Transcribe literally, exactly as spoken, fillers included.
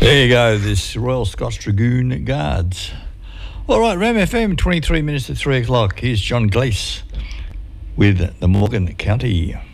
There you go, this Royal Scots Dragoon Guards. All right, Ram F M, twenty-three minutes to three o'clock. Here's John Gleese with the Morgan County.